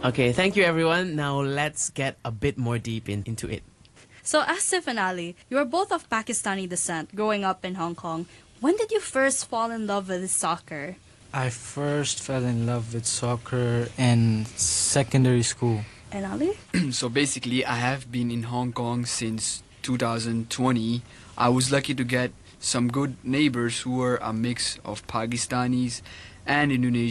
Okay, thank you everyone. Now let's get a bit more deep into it. So, Asif and Ali, you are both of Pakistani descent growing up in Hong Kong. When did you first fall in love with soccer? I first fell in love with soccer in secondary school. And Ali? So basically, I have been in Hong Kong since 2020. I was lucky to get some good neighbors who were a mix of Pakistanis and Indonesians.